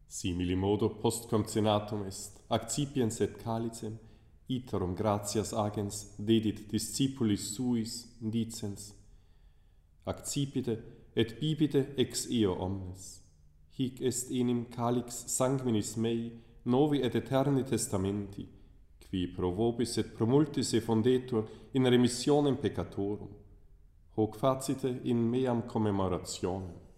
Simili modo post concenatum est, accipiens et calicem, iterum gratias agens dedit discipulis suis, dicens, accipite et bibite ex eo omnes. Hic est enim calix sanguinis mei, novi et eterni testamenti, qui pro vobis et pro multis effundetur in remissionem peccatorum. Hoc facite in meam commemorationem.